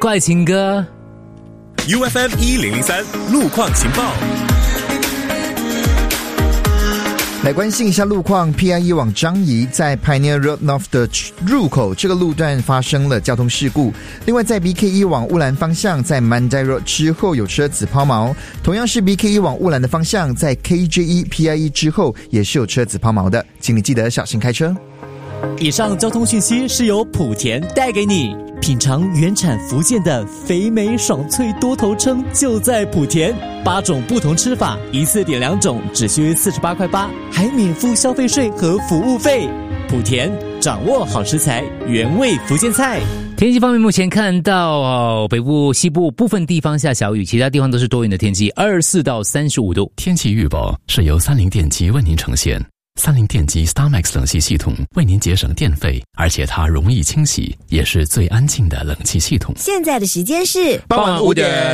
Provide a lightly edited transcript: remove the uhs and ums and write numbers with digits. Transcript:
怪情歌。 UFM 1003路况情报。 来关心一下路况 ，PIE 往樟宜在 Pioneer Road North 的入口这个路段发生了交通事故。另外，在 BKE 往乌兰方向，在 Mandai Road 之后有车子抛锚。同样是 BKE 往乌兰的方向，在 KJE PIE 之后也是有车子抛锚的，请你记得小心开车。 以上交通讯息是由莆田带给你。品尝原产福建的肥美爽脆多头鲭就在莆田，8种不同吃法，一次点2种，只需48.8块，还免付消费税和服务费。莆田掌握好食材，原味福建菜。 天气方面，目前看到北部、西部部分地方下小雨，其他地方都是多云的天气，24到35度。 天气预报是由三菱电机为您呈现。三菱电机 StarMax 冷气系统为您节省电费，而且它容易清洗，也是最安静的冷气系统。 现在的时间是傍晚5点。